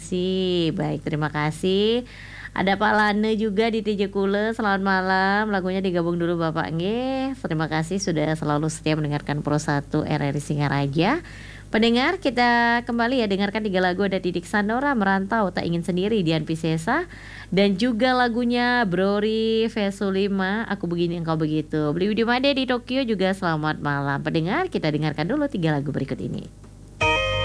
kasih. Baik, terima kasih. Ada Pak Lane juga di TJ Kule, selamat malam. Lagunya digabung dulu Bapak nggih. Terima kasih sudah selalu setia mendengarkan Pro 1 RRI Singaraja. Pendengar, kita kembali ya dengarkan 3 lagu, ada Didik Sandora, Merantau, Tak Ingin Sendiri, Dian Piscesa, dan juga lagunya Brori Vesulima, Aku Begini Engkau Begitu. Beli Widimade di Tokyo juga selamat malam. Pendengar, kita dengarkan dulu 3 lagu berikut ini.